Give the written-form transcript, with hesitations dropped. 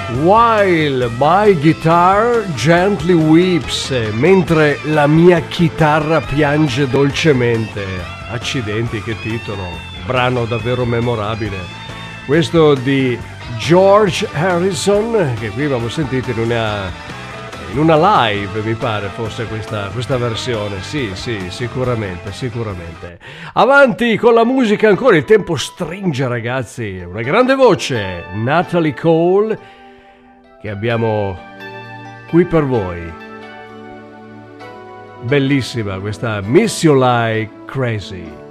While my guitar gently weeps, mentre la mia chitarra piange dolcemente. Accidenti, che titolo, brano davvero memorabile. Questo di George Harrison, che qui abbiamo sentito in una live, mi pare fosse questa versione. Sì, sicuramente. Avanti con la musica ancora, il tempo stringe, ragazzi. Una grande voce, Natalie Cole, che abbiamo qui per voi. Bellissima questa Miss You Like Crazy.